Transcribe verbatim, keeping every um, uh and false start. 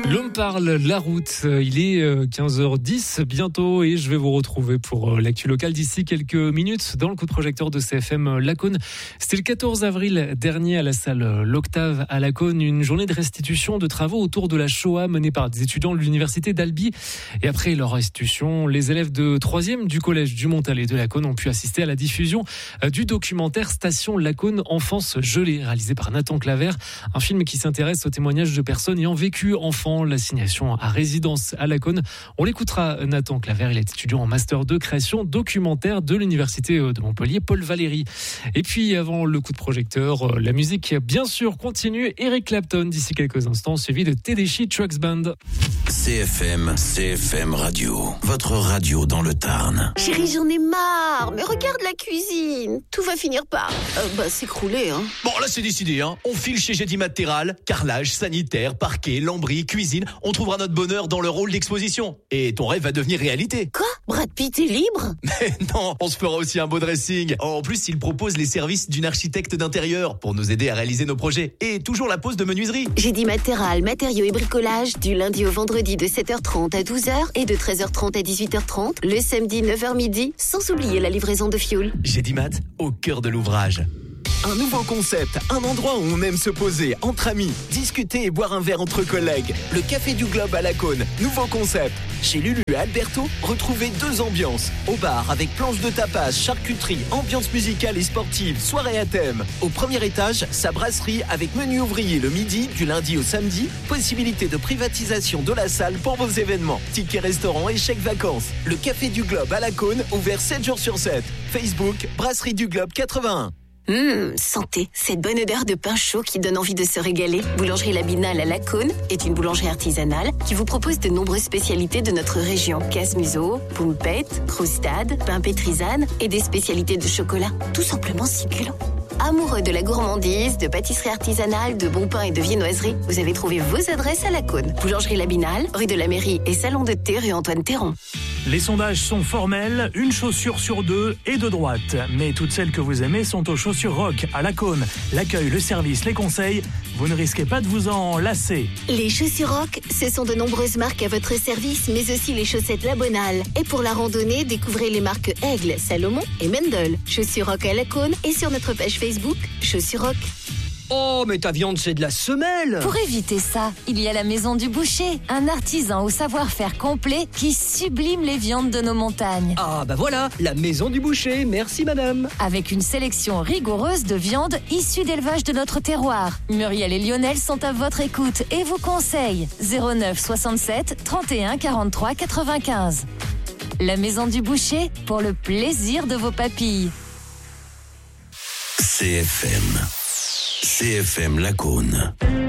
L'homme parle, la route, il est quinze heures dix bientôt et je vais vous retrouver pour l'actu locale d'ici quelques minutes dans le coup de projecteur de C F M Lacaune. C'était le quatorze avril dernier à la salle L'Octave à Lacaune, une journée de restitution de travaux autour de la Shoah menée par des étudiants de l'université d'Albi. Et après leur restitution, les élèves de troisième du collège du Montalet de Lacaune ont pu assister à la diffusion du documentaire Station Lacaune Enfance gelée, réalisé par Nathan Claver, un film qui s'intéresse aux témoignages de personnes ayant vécu enfant l'assignation à résidence à Lacaune. On l'écoutera, Nathan Claver, il est étudiant en master deux création documentaire de l'université de Montpellier, Paul Valéry. Et puis avant le coup de projecteur, la musique bien sûr continue. Eric Clapton d'ici quelques instants, suivi de Tedeschi Trucks Band. C F M, C F M Radio, votre radio dans le Tarn. Chérie, j'en ai marre, mais regarde la cuisine, tout va finir par euh, bah, s'écrouler. Hein. Bon, là c'est décidé, hein. On file chez Gédi Matéral, carrelage, sanitaire, parquet, lambris, cuisine. On trouvera notre bonheur dans le rôle d'exposition. Et ton rêve va devenir réalité. Quoi ? Brad Pitt est libre ? Mais non, on se fera aussi un beau dressing. En plus, il propose les services d'une architecte d'intérieur pour nous aider à réaliser nos projets. Et toujours la pose de menuiserie. Gédi Matéral, matériaux et bricolage, du lundi au vendredi de sept heures trente à douze heures et de treize heures trente à dix-huit heures trente, le samedi neuf heures midi, sans oublier la livraison de fioul. Gédi Mat, au cœur de l'ouvrage. Un nouveau concept, un endroit où on aime se poser, entre amis, discuter et boire un verre entre collègues. Le Café du Globe à Lacaune, nouveau concept. Chez Lulu et Alberto, retrouvez deux ambiances. Au bar, avec planche de tapas, charcuterie, ambiance musicale et sportive, soirée à thème. Au premier étage, sa brasserie avec menu ouvrier le midi, du lundi au samedi. Possibilité de privatisation de la salle pour vos événements. Tickets restaurant et chèques vacances. Le Café du Globe à Lacaune, ouvert sept jours sur sept. Facebook, Brasserie du Globe quatre-vingt-un. Hum, santé, cette bonne odeur de pain chaud qui donne envie de se régaler. Boulangerie La Binale à Lacaune est une boulangerie artisanale qui vous propose de nombreuses spécialités de notre région. Casse-museau, poumpette, croustade, pain pétrisane et des spécialités de chocolat. Tout simplement succulent. Amoureux de la gourmandise, de pâtisserie artisanale, de bons pains et de viennoiserie, vous avez trouvé vos adresses à Lacaune. Boulangerie La Binale, rue de la Mairie et salon de thé rue Antoine Théron. Les sondages sont formels, une chaussure sur deux est de droite. Mais toutes celles que vous aimez sont aux chaussures rock à Lacaune. L'accueil, le service, les conseils, vous ne risquez pas de vous en lasser. Les chaussures rock, ce sont de nombreuses marques à votre service, mais aussi les chaussettes La Bonale. Et pour la randonnée, découvrez les marques Aigle, Salomon et Mendel. Chaussures rock à Lacaune et sur notre page Facebook, Chaussures rock. Oh, mais ta viande, c'est de la semelle! Pour éviter ça, il y a la Maison du Boucher, un artisan au savoir-faire complet qui sublime les viandes de nos montagnes. Ah, bah voilà, la Maison du Boucher, merci madame! Avec une sélection rigoureuse de viandes issues d'élevage de notre terroir. Muriel et Lionel sont à votre écoute et vous conseillent zéro neuf soixante-sept trente et un quarante-trois quatre-vingt-quinze. La Maison du Boucher, pour le plaisir de vos papilles. C F M. C F M Lacaune.